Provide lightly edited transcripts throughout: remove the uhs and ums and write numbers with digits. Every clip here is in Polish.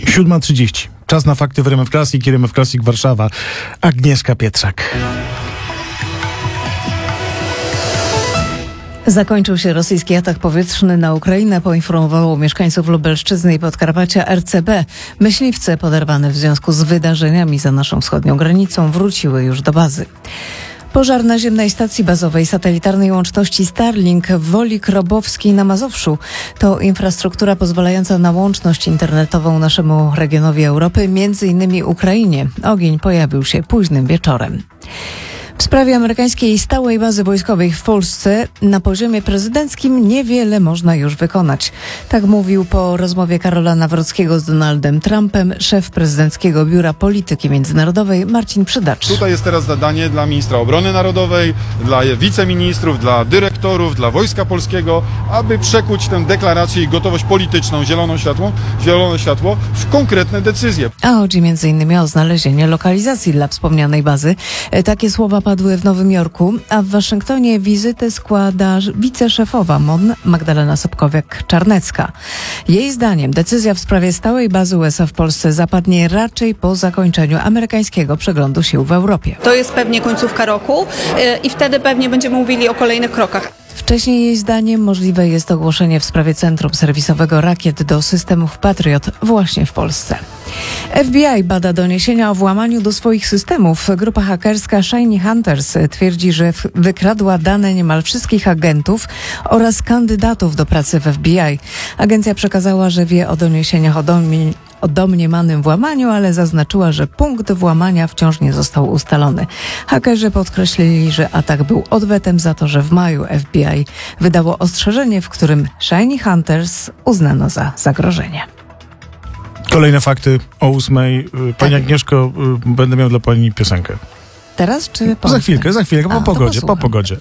7:30. Czas na fakty w RMF Classic i RMF Classic Warszawa. Agnieszka Pietrzak. Zakończył się rosyjski atak powietrzny na Ukrainę, poinformowało mieszkańców Lubelszczyzny i Podkarpacia RCB. Myśliwce poderwane w związku z wydarzeniami za naszą wschodnią granicą wróciły już do bazy. Pożar na ziemnej stacji bazowej satelitarnej łączności Starlink w Woli Krobowskiej na Mazowszu. To infrastruktura pozwalająca na łączność internetową naszemu regionowi Europy, między innymi Ukrainie. Ogień pojawił się późnym wieczorem. W sprawie amerykańskiej stałej bazy wojskowej w Polsce na poziomie prezydenckim niewiele można już wykonać. Tak mówił po rozmowie Karola Nawrockiego z Donaldem Trumpem szef prezydenckiego Biura Polityki Międzynarodowej Marcin Przydacz. Tutaj jest teraz zadanie dla ministra obrony narodowej, dla wiceministrów, dla dyrektorów, dla Wojska Polskiego, aby przekuć tę deklarację i gotowość polityczną, zielone światło w konkretne decyzje. A chodzi m.in. o znalezienie lokalizacji dla wspomnianej bazy. Takie słowa padły w Nowym Jorku, a w Waszyngtonie wizytę składa wiceszefowa MON Magdalena Sobkowiak-Czarnecka. Jej zdaniem decyzja w sprawie stałej bazy USA w Polsce zapadnie raczej po zakończeniu amerykańskiego przeglądu sił w Europie. To jest pewnie końcówka roku i wtedy pewnie będziemy mówili o kolejnych krokach. Wcześniej jej zdaniem możliwe jest ogłoszenie w sprawie centrum serwisowego rakiet do systemów Patriot właśnie w Polsce. FBI bada doniesienia o włamaniu do swoich systemów. Grupa hakerska Shiny Hunters twierdzi, że wykradła dane niemal wszystkich agentów oraz kandydatów do pracy w FBI. Agencja przekazała, że wie o doniesieniach o domniemanym włamaniu, ale zaznaczyła, że punkt włamania wciąż nie został ustalony. Hakerzy podkreślili, że atak był odwetem za to, że w maju FBI wydało ostrzeżenie, w którym Shiny Hunters uznano za zagrożenie. Kolejne fakty o 8:00. Pani Agnieszko, będę miał dla pani piosenkę. Teraz czy po? Za chwilkę, po pogodzie.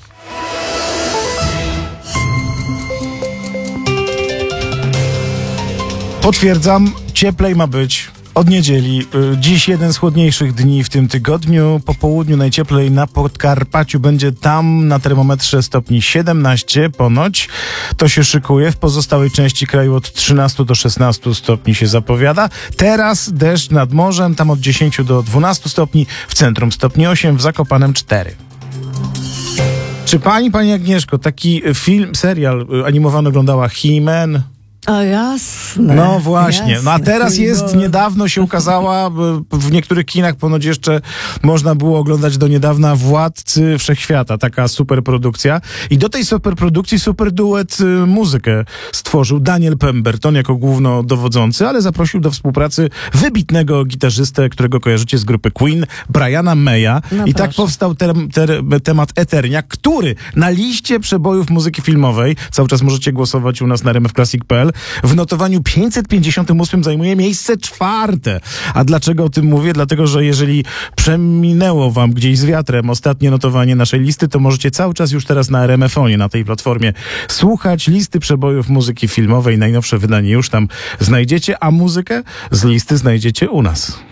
Potwierdzam, cieplej ma być. Od niedzieli. Dziś jeden z chłodniejszych dni w tym tygodniu. Po południu najcieplej na Podkarpaciu będzie tam na termometrze stopni 17 ponoć. To się szykuje. W pozostałej części kraju od 13 do 16 stopni się zapowiada. Teraz deszcz nad morzem, tam od 10 do 12 stopni. W centrum stopni 8, w Zakopanem 4. Czy pani Agnieszko, taki serial animowany oglądała He-Man? O jasne. No właśnie. Jasne. No a teraz niedawno się ukazała, w niektórych kinach ponoć jeszcze można było oglądać do niedawna Władcy Wszechświata, taka superprodukcja. I do tej superprodukcji super duet muzykę stworzył Daniel Pemberton jako głównodowodzący, ale zaprosił do współpracy wybitnego gitarzystę, którego kojarzycie z grupy Queen, Briana Maya. No i tak powstał temat Eternia, który na liście przebojów muzyki filmowej, cały czas możecie głosować u nas na rmfclassic.pl, w notowaniu 558 zajmuje miejsce 4. A dlaczego o tym mówię? Dlatego, że jeżeli przeminęło wam gdzieś z wiatrem ostatnie notowanie naszej listy, to możecie cały czas już teraz na RMF-onie, na tej platformie, słuchać listy przebojów muzyki filmowej. Najnowsze wydanie już tam znajdziecie, a muzykę z listy znajdziecie u nas.